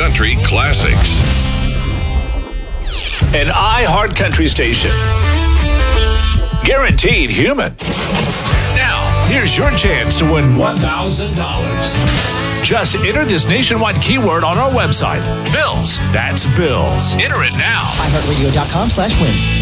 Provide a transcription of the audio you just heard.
Country classics. An iHeart Country station. Guaranteed human. Now, here's your chance to win $1,000. Just enter this nationwide keyword on our website. Bills. That's Bills. Enter it now. iHeartRadio.com/win.